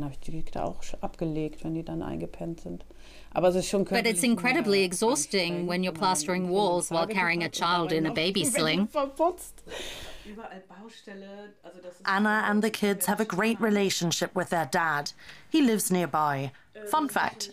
habe ich die da auch abgelegt, wenn die dann eingepennt sind. Aber es ist schon But it's incredibly exhausting when you're plastering walls while carrying a child in a baby sling. Anna and the kids have a great relationship with their dad. He lives nearby. Fun fact,